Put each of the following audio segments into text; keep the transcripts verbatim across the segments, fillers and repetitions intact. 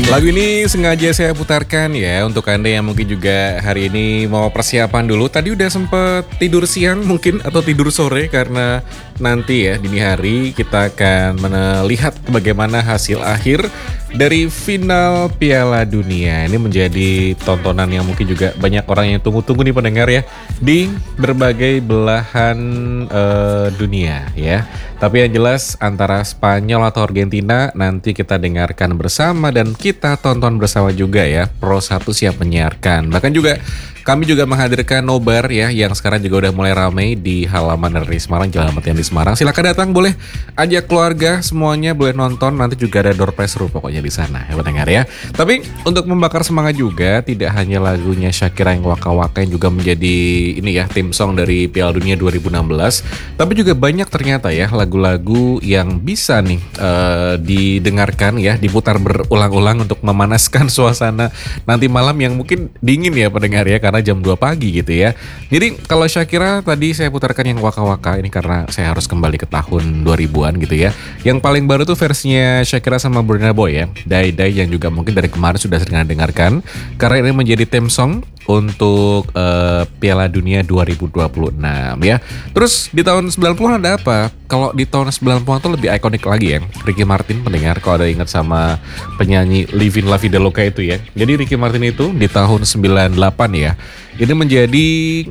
Lagu ini sengaja saya putarkan ya untuk Anda yang mungkin juga hari ini mau persiapan dulu. Tadi udah sempet tidur siang mungkin atau tidur sore karena nanti ya dini hari kita akan melihat bagaimana hasil akhir dari final Piala Dunia. Ini menjadi tontonan yang mungkin juga banyak orang yang tunggu-tunggu nih pendengar ya di berbagai belahan eh, dunia ya. Tapi yang jelas antara Spanyol atau Argentina nanti kita dengarkan bersama dan kita tonton bersama juga ya. Pro satu siap menyiarkan. Bahkan juga kami juga menghadirkan nobar ya yang sekarang juga udah mulai ramai di halaman dari Semarang, Jalan Ahmad Yani di Semarang. Silakan datang, boleh ajak keluarga semuanya, boleh nonton. Nanti juga ada door prize seru pokoknya di sana ya pendengar ya. Tapi untuk membakar semangat juga tidak hanya lagunya Shakira yang waka-waka yang juga menjadi ini ya tim song dari Piala Dunia dua ribu enam belas, tapi juga banyak ternyata ya lagu-lagu yang bisa nih uh, didengarkan ya, diputar berulang-ulang untuk memanaskan suasana nanti malam yang mungkin dingin ya pendengar ya, karena jam dua pagi gitu ya. Jadi kalau Shakira tadi saya putarkan yang waka-waka ini karena saya harus kembali ke tahun dua ribuan gitu ya. Yang paling baru tuh versinya Shakira sama Burna Boy ya, Die Die, yang juga mungkin dari kemarin sudah sering Anda dengarkan karena ini menjadi theme song untuk uh, Piala Dunia dua ribu dua puluh enam ya. Terus di tahun sembilan puluhan ada apa? Kalau di tahun sembilan puluhan tuh lebih ikonik lagi ya. Ricky Martin pendengar kalau ada ingat sama penyanyi Livin La Vida Loca itu ya. Jadi Ricky Martin itu di tahun sembilan puluh delapan ya, ini menjadi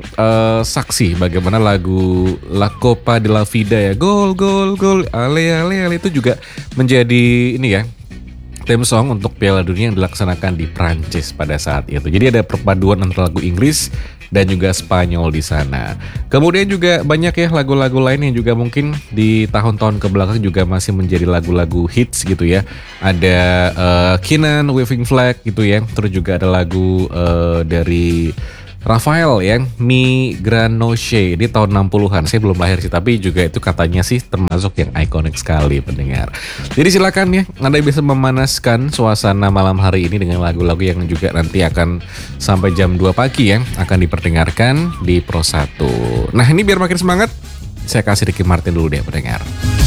uh, saksi bagaimana lagu La Copa de la Vida ya, gol gol gol ale ale ale itu juga menjadi ini ya theme song untuk Piala Dunia yang dilaksanakan di Prancis pada saat itu. Jadi ada perpaduan antara lagu Inggris dan juga Spanyol di sana. Kemudian juga banyak ya lagu-lagu lain yang juga mungkin di tahun-tahun kebelakang juga masih menjadi lagu-lagu hits gitu ya. Ada uh, Kenan, Waving Flag gitu ya. Terus juga ada lagu uh, dari Rafael yang Mi Gran Noche di tahun enam puluhan. Saya belum lahir sih, tapi juga itu katanya sih termasuk yang ikonik sekali pendengar. Jadi silakan ya, Anda bisa memanaskan suasana malam hari ini dengan lagu-lagu yang juga nanti akan sampai jam dua pagi ya akan diperdengarkan di Pro satu. Nah, ini biar makin semangat, saya kasih Ricky Martin dulu deh pendengar.